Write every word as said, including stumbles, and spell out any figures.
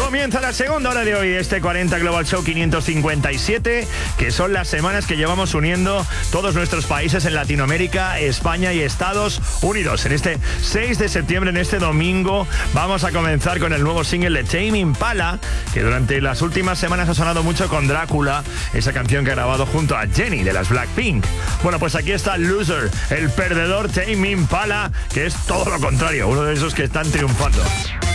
Comienza la segunda hora de hoy, este cuarenta Global Show quinientos cincuenta y siete, que son las semanas que llevamos uniendo todos nuestros países en Latinoamérica, España y Estados Unidos. En este seis de septiembre, en este domingo, vamos a comenzar con el nuevo single de Tame Impala, que durante las últimas semanas ha sonado mucho con Drácula, esa canción que ha grabado junto a Jennie de las Blackpink. Bueno, pues aquí está Loser, el perdedor Tame Impala, que es todo lo contrario, uno de esos que están triunfando.